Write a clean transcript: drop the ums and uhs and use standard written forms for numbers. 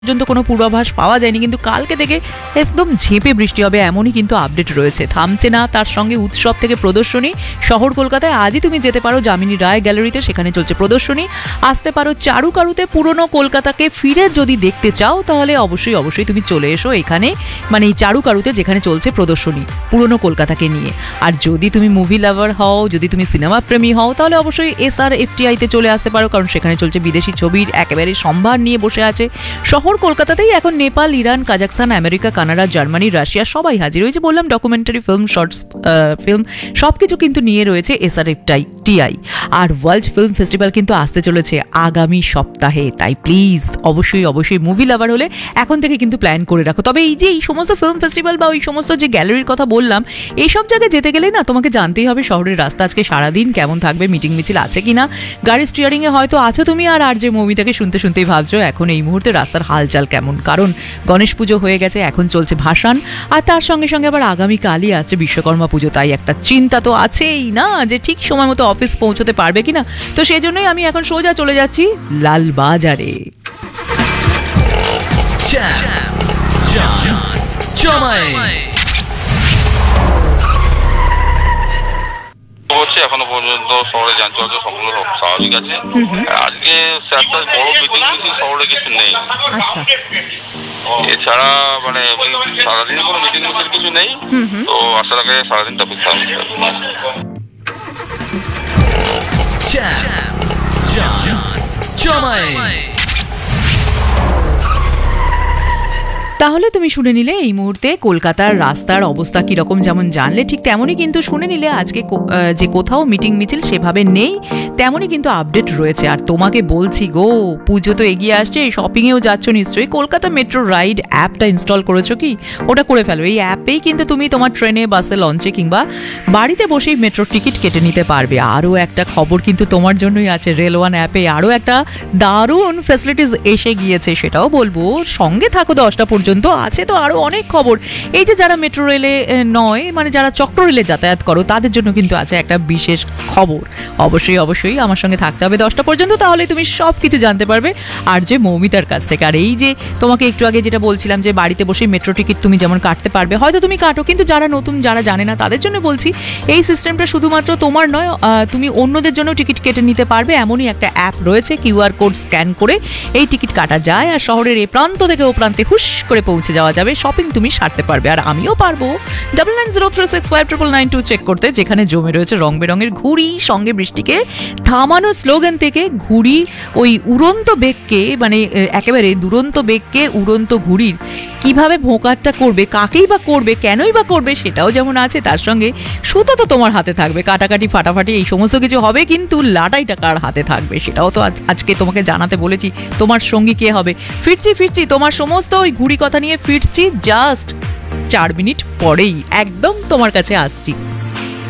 পর্যন্ত কোনো পূর্বাভাস পাওয়া যায়নি, কিন্তু কালকে থেকে একদম ঝেঁপে বৃষ্টি হবে এমনই কিন্তু আপডেট রয়েছে। থামছে না, তার সঙ্গে উৎসব থেকে প্রদর্শনী। শহর কলকাতায় আজই তুমি যেতে পারো যামিনী রায় গ্যালারিতে, সেখানে চলছে প্রদর্শনী। আসতে পারো চারুকারুতে, পুরনো কলকাতাকে ফিরে যদি দেখতে চাও তাহলে অবশ্যই অবশ্যই তুমি চলে এসো এখানে, মানে এই চারুকারুতে যেখানে চলছে প্রদর্শনী পুরনো কলকাতাকে নিয়ে। আর যদি তুমি মুভি লাভার হও, যদি তুমি সিনেমা প্রেমী হও, তাহলে অবশ্যই SRFTI-তে চলে আসতে পারো, কারণ সেখানে চলছে বিদেশি ছবির একেবারে সম্ভার নিয়ে বসে আছে। শহর কলকাতাতেই এখন Nepal, Iran, Kazakhstan, America, Canada, Germany, Russia সবাই হাজির হয়েছে। বললাম ডকুমেন্টারি ফিল্ম, শর্টস ফিল্ম সবকিছু কিন্তু নিয়ে রয়েছে SRFTI। আর ওয়ার্ল্ড ফিল্ম ফেস্টিভ্যাল কিন্তু আসতে চলেছে আগামী সপ্তাহে, তাই প্লিজ অবশ্যই অবশ্যই মুভি লাভার হলে এখন থেকে কিন্তু প্ল্যান করে রাখো। তবে এই যে এই সমস্ত ফিল্ম ফেস্টিভ্যাল বা ওই সমস্ত যে গ্যালারির কথা বললাম, এইসব জায়গায় যেতে গেলে না তোমাকে জানতেই হবে শহরের রাস্তা আজকে সারাদিন কেমন থাকবে, মিটিং মিছিল আছে কিনা। গাড়ির স্টিয়ারিংয়ে হয়তো আছো তুমি, আর যে মুভিটাকে শুনতে শুনতেই ভাবছো এখন এই মুহূর্তে রাস্তার হালচাল কেমন, কারণ গণেশ পুজো হয়ে গেছে, এখন চলছে ভাসান, আর তার সঙ্গে সঙ্গে আবার আগামীকালই আসছে বিশ্বকর্মা পুজো। তাই একটা চিন্তা তো আছেই না যে ঠিক সময় মতো অফিস পৌঁছতে পারবে কিনা। তো সেই জন্যই আমি এখন সোজা চলে যাচ্ছি লালবাজারে। এখনো পর্যন্ত শহরে যান চলাচল সম্পূর্ণ স্বাভাবিক আছে। আজকে একটা বড় মিটিং শহরে কিছু নেই। আচ্ছা, এছাড়া মানে সারাদিন কোনো মিটিং মিছিল কিছু নেই, তো আশা রাখে সারাদিন টপিক থাকবে। তাহলে তুমি শুনে নিলে এই মুহূর্তে কলকাতার রাস্তার অবস্থা কিরকম, যেমন জানলে ঠিক তেমনই কিন্তু শুনে নিলে আজকে যে কোথাও মিটিং মিছিল সেভাবে নেই, তেমনই কিন্তু আপডেট রয়েছে। আর তোমাকে বলছি গো, পুজো তো এগিয়ে আসছে, শপিংয়েও যাচ্ছ নিশ্চয়ই, কলকাতা মেট্রো রাইড অ্যাপটা ইনস্টল করেছো কি? ওটা করে ফেলো। এই অ্যাপেই কিন্তু তুমি তোমার ট্রেনে, বাসে, লঞ্চে কিংবা বাড়িতে বসেই মেট্রো টিকিট কেটে নিতে পারবে। আরও একটা খবর কিন্তু তোমার জন্যই আছে, রেল ওয়ান অ্যাপে আরও একটা দারুণ ফ্যাসিলিটিস এসে গিয়েছে, সেটাও বলবো। সঙ্গে থাকো 10টা পর্যন্ত, আছে তো আরো অনেক খবর। এই যে যারা মেট্রো রেলে নয়, মানে যারা চক্র রেলে যাতায়াত করো, তাদের জন্য কিন্তু আছে একটা বিশেষ খবর। অবশ্যই অবশ্যই আমার সঙ্গে থাকতে হবে 10টা পর্যন্ত, তাহলে তুমি সব কিছু জানতে পারবে আর যে মৌমিতার কাছ থেকে। আর এই যে তোমাকে একটু আগে যেটা বলছিলাম যে বাড়িতে বসে মেট্রো টিকিট তুমি যেমন কাটতে পারবে, হয়তো তুমি কাটো, কিন্তু যারা নতুন, যারা জানে না, তাদের জন্য বলছি এই সিস্টেমটা শুধুমাত্র তোমার নয়, তুমি অন্যদের জন্য টিকিট কেটে নিতে পারবে। এমনই একটা অ্যাপ রয়েছে, QR কোড স্ক্যান করে এই টিকিট কাটা যায়, আর শহরের এ প্রান্ত থেকে ও প্রান্তে হুশ করে পৌঁছে যাওয়া যাবে, শপিং তুমি সারতে পারবে। আর আমিও পারবো 9903659992 চেক করতে, যেখানে জমে রয়েছে রং বেরঙের ঘুড়ি, সঙ্গে বৃষ্টিকে থামানো স্লোগান থেকে ঘুড়ি ওই উড়ন্ত বেগকে, মানে একেবারে দুরন্ত বেগকে উড়ন্ত ঘুড়ির কিভাবে ভোঁকারটা করবে, কাকেই বা করবে, কেনই বা করবে, সেটাও যেমন আছে, তার সঙ্গে সুতো তো তোমার হাতে থাকবে, কাটাকাটি ফাটাফাটি এই সমস্ত কিছু হবে, কিন্তু লাটাইটা কার হাতে থাকবে সেটাও তো আজকে তোমাকে জানাতে বলেছি। তোমার সঙ্গী কে হবে? ফিরছি তোমার সমস্ত ওই ঘুড়ি কথা নিয়ে ফিরছি, জাস্ট 4 মিনিট পরেই একদম তোমার কাছে আসছি।